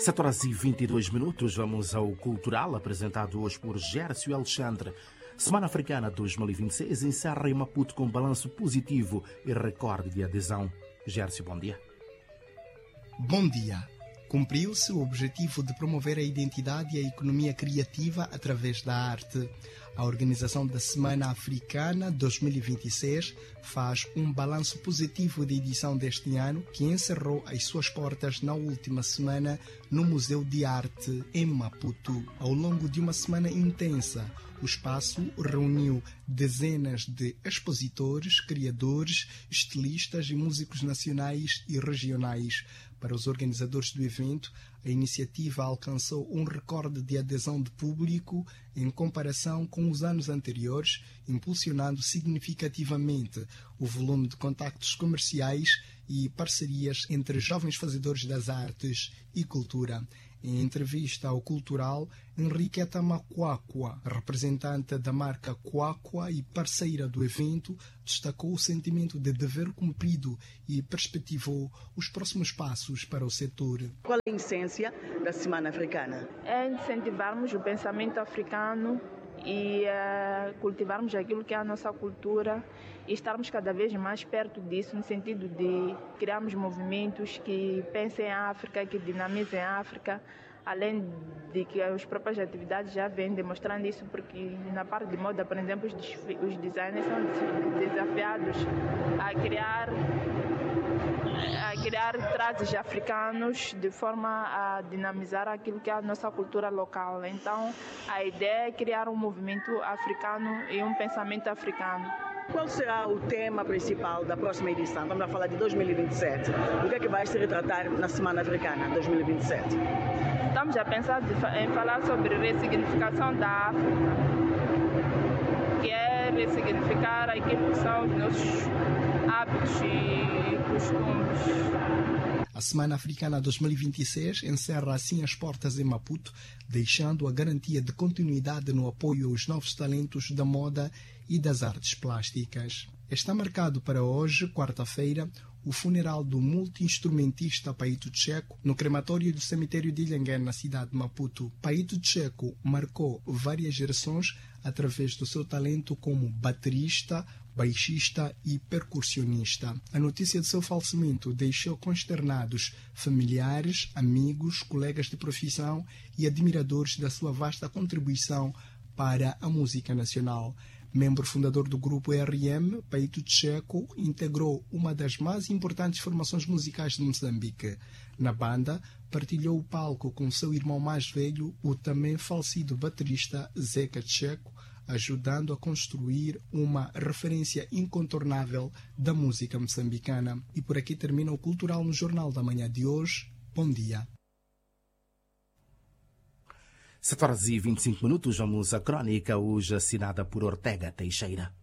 7 horas e 22 minutos, vamos ao Cultural, apresentado hoje por Gércio Alexandre. Semana Africana 2026 encerra em Maputo com balanço positivo e recorde de adesão. Gércio, bom dia. Bom dia. Cumpriu-se o objetivo de promover a identidade e a economia criativa através da arte. A organização da Semana Africana 2026 faz um balanço positivo da edição deste ano, que encerrou as suas portas na última semana no Museu de Arte em Maputo. Ao longo de uma semana intensa, o espaço reuniu dezenas de expositores, criadores, estilistas e músicos nacionais e regionais. Para os organizadores do evento, a iniciativa alcançou um recorde de adesão de público em comparação com os anos anteriores, impulsionando significativamente o volume de contactos comerciais e parcerias entre jovens fazedores das artes e cultura. Em entrevista ao Cultural, Henriqueta Macuacua, representante da marca Cuacua e parceira do evento, destacou o sentimento de dever cumprido e perspectivou os próximos passos para o setor. Qual é a essência da Semana Africana? É incentivarmos o pensamento africano e cultivarmos aquilo que é a nossa cultura e estarmos cada vez mais perto disso, no sentido de criarmos movimentos que pensem em África, que dinamizem a África, além de que as próprias atividades já vêm demonstrando isso, porque na parte de moda, por exemplo, os designers são desafiados a criar trajes africanos de forma a dinamizar aquilo que é a nossa cultura local. Então, a ideia é criar um movimento africano e um pensamento africano. Qual será o tema principal da próxima edição? Estamos a falar de 2027. O que é que vai se retratar na Semana Africana 2027? Estamos a pensar em falar sobre ressignificação da África, que é ressignificar aquilo que são os nossos hábitos e costumes. A Semana Africana 2026 encerra assim as portas em Maputo, deixando a garantia de continuidade no apoio aos novos talentos da moda e das artes plásticas. Está marcado para hoje, quarta-feira, o funeral do multi-instrumentista Paito Tcheco no crematório do cemitério de Ilhanguém, na cidade de Maputo. Paito Tcheco marcou várias gerações através do seu talento como baterista, baixista e percussionista. A notícia de seu falecimento deixou consternados familiares, amigos, colegas de profissão e admiradores da sua vasta contribuição para a música nacional. Membro fundador do grupo RM, Paito Tcheco integrou uma das mais importantes formações musicais de Moçambique. Na banda, partilhou o palco com seu irmão mais velho, o também falecido baterista Zeca Tcheco, ajudando a construir uma referência incontornável da música moçambicana. E por aqui termina o Cultural no Jornal da Manhã de hoje. Bom dia. 7 horas e 25 minutos, vamos à crónica, hoje assinada por Ortega Teixeira.